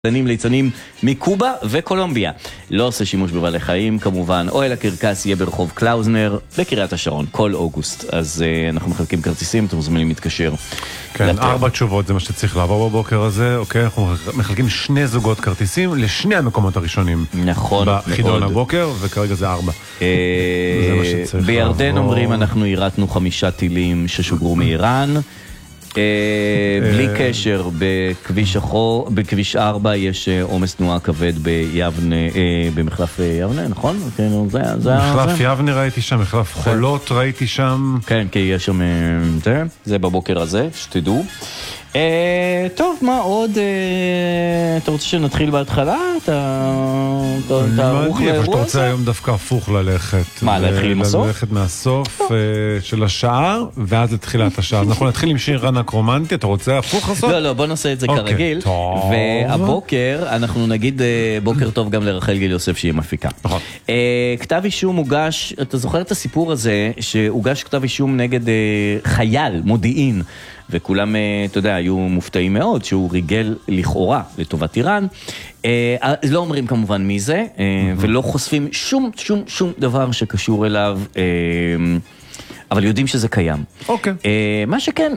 ליצנים מקובה וקולומביה. לא עושה שימוש בבעלי חיים כמובן. אוהל הקרקס יהיה ברחוב קלאוזנר בקריית השרון כל אוגוסט. אז אנחנו מחלקים כרטיסים, אתם מוזמנים להתקשר. כן, 4 תשובות זה מה שצריך לעבור בבוקר הזה. אוקיי, אנחנו מחלקים 2 זוגות כרטיסים לשני המקומות הראשונים. נכון. בחידון הבוקר, וכרגע זה 4. זה מה שצריך בירדן לעבור. אומרים אנחנו ירתנו 5 טילים ששוגרו מאיראן. בלי קשר, בכביש 4 יש עומס תנועה כבד ביבנה, במחלף יבנה, נכון? מחלף יבנה ראיתי שם, מחלף חולות ראיתי שם. כן, כי יש שם, זה בבוקר הזה, שתדעו. טוב, מה עוד? אתה רוצה שנתחיל בהתחלה? אתה ערוך לאירוע הזה? אתה רוצה היום דווקא הפוך ללכת. מה, להתחיל עם הסוף? ללכת מהסוף של השעה, ואז לתחילת השעה. אנחנו נתחיל עם שיר ענק רומנטי, אתה רוצה הפוך הסוף? לא, בוא נעשה את זה כרגיל. והבוקר, אנחנו נגיד בוקר טוב גם לרחל גיל יוסף שהיא מפיקה. נכון. כתב אישום הוגש, אתה זוכר את הסיפור הזה, שהוגש כתב אישום נגד חייל, מודיעין, וכולם, אתה יודע, היו מופתעים מאוד שהוא ריגל לכאורה לטובת איראן. לא אומרים כמובן מי זה, ולא חושפים שום דבר שקשור אליו, אבל יודעים שזה קיים. אוקיי. מה שכן,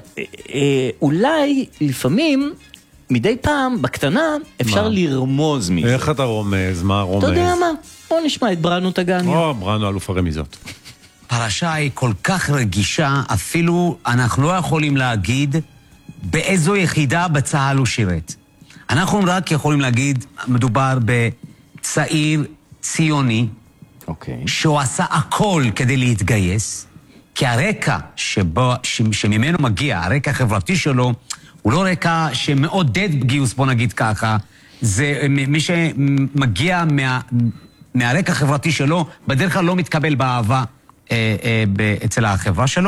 אולי לפעמים, מדי פעם, בקטנה, אפשר לרמוז מזה. איך אתה רומז? מה רומז? אתה יודע מה? בוא נשמע את בראנו טגניה. בראנו אלוף הרמיזות. פרשה היא כל כך רגישה, אפילו אנחנו לא יכולים להגיד באיזו יחידה בצה"ל הוא שירת. אנחנו רק יכולים להגיד, מדובר בצעיר ציוני, שהוא עשה הכל כדי להתגייס, כי הרקע שממנו מגיע, הרקע החברתי שלו, הוא לא רקע שמעודד גיוס, בוא נגיד ככה, זה מי שמגיע מהרקע החברתי שלו, בדרך כלל לא מתקבל באהבה, אצל החברה שלו.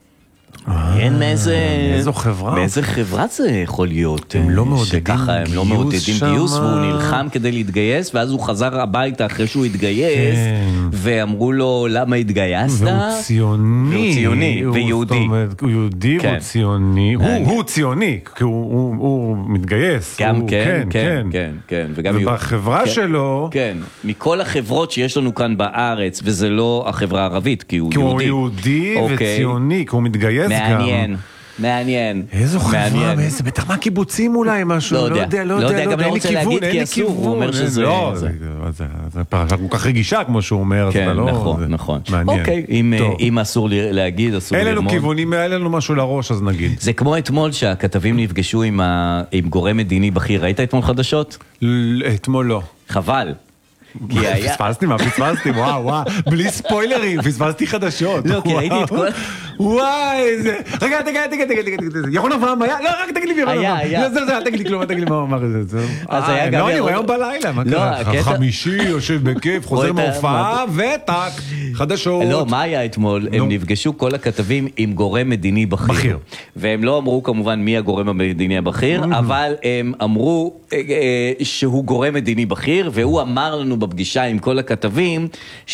אין מאיזו חברה? מאיזה חברה זה יכול להיות? הם לא מעודדים שככה הם לא מעודדים גיוס, והוא נלחם כדי להתגייס, ואז הוא חזר הביתה אחרי שהוא התגייס, ואמרו לו, למה התגייסת? והוא ציוני. והוא ציוני, ויהודי. הוא יהודי והוא ציוני. הוא ציוני, כי הוא מתגייס. גם כן. ובחברה שלו... כן, מכל החברות שיש לנו כאן בארץ, וזה לא החברה הערבית, כי הוא יהודי. כי הוא יהודי וציוני, כי הוא מתגייס גם. מעניין. איזו חברה, איזה בטח מה קיבוצים אולי משהו, לא יודע, גם לא רוצה להגיד כי אסור, הוא אומר שזה... לא, זה פרשה כל כך רגישה כמו שהוא אומר, כן, נכון. אוקיי, אם אסור להגיד, אסור ללמוד. אין לנו כיוונים, אין לנו משהו לראש, אז נגיד. זה כמו אתמול שהכתבים נפגשו עם גורם מדיני בכיר, ראית אתמול חדשות? אתמול לא. חבל. פספסתי, וואו, בלי ספוילרים, פספסתי חדשות. לא, כי ראיתי את כל... וואי, איזה... רגע, ירון אברהם היה? לא, רק תגיד לי ירון אברהם. היה. אל תגיד לי כלום, אל תגיד לי מה הוא אמר את זה. אז היה גם... לא, אני רואה היום בלילה, מה קרה? חמישי, יושב בכיף, חוזר מהופעה, וטק, חדשות. לא, מה היה אתמול? הם נפגשו כל הכתבים עם גורם מדיני בכיר. והם לא אמרו כמובן מי הגורם המדיני הבכיר, אבל הם אמרו שהוא גורם מדיני בכיר, והוא אמר לנו בפגישה עם כל הכתבים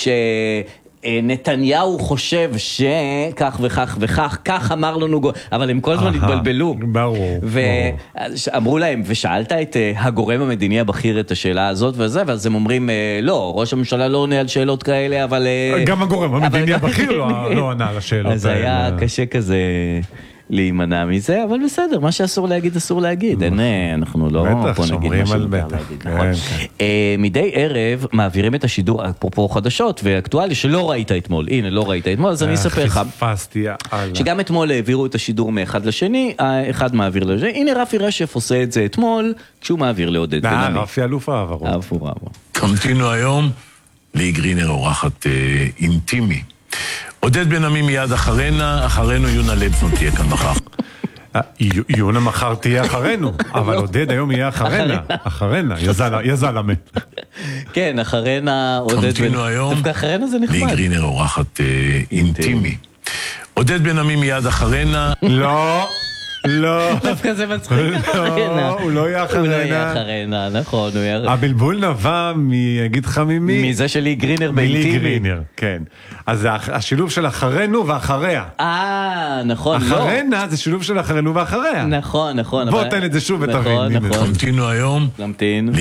נתניהו חושב שכך וכך וכך, כך אמר לנו, אבל הם כל הזמן התבלבלו. ברור. ואמרו להם, ושאלת את הגורם המדיני הבכיר את השאלה הזאת וזה, ואז הם אומרים, לא, ראש הממשלה לא עונה על שאלות כאלה, אבל... גם הגורם המדיני הבכיר לא ענה על השאלות האלה. אז היה קשה כזה... להימנע מזה, אבל בסדר, מה שאסור להגיד, אסור להגיד. אנחנו לא פה נגיד מה שמותר להגיד. מדי ערב מעבירים את השידור, אפרופו חדשות ואקטואלי, שלא ראית אתמול. הנה, לא ראית אתמול, אז אני אספר לך. חפשתי, שגם אתמול העבירו את השידור מאחד לשני, האחד מעביר לשני. הנה רפי רשף עושה את זה אתמול, כשהוא מעביר לעודד בן עמי. רפי אלוף העברות. תמתינו היום לאיגרינר אורחת אינטימי. עודד בן עמי מיד אחרינו יונה לבסון תהיה כאן מחר. יונה מחר תהיה אחרינו, אבל עודד היום יהיה אחרינה, יזלמה. כן, אחרינה עודד בן... תמתינו היום דווקא אחרינה זה נחמד. לאיגרינר אורחת אינטימי. עודד בן עמי מיד אחרינה... לא, לא. דווקא זה מצחיק אחרינה. הוא לא יהיה הוא לא יהיה אחרינה. אחרינה, נכון. הוא יהיה... הבלבול נבע אגיד לך ממי? מזה שלי גרינר מילי באינטימי. גרינר, כן. אז זה השילוב של אחרינו ואחריה. נכון, לא. אחרינה זה שילוב של אחרינו ואחריה. נכון. בוא תן את זה שוב, את נכון, הרעיון. נכון. תמתינו היום נמתין.